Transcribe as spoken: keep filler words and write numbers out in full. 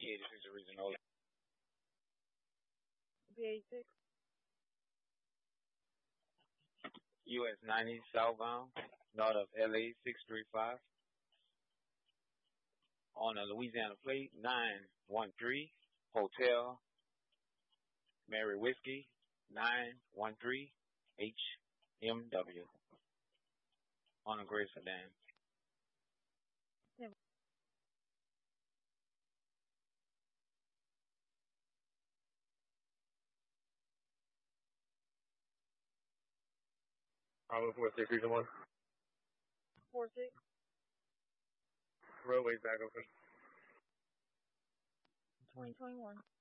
Yeah, this is the reason. All P eighty-six. U S ninety southbound, north of L A six three five. On a Louisiana plate, nine one three, Hotel Mary Whiskey, nine one three, H M W. On a gray sedan. Bravo four six three one. Four six. Roadway's back open. Twenty twenty one.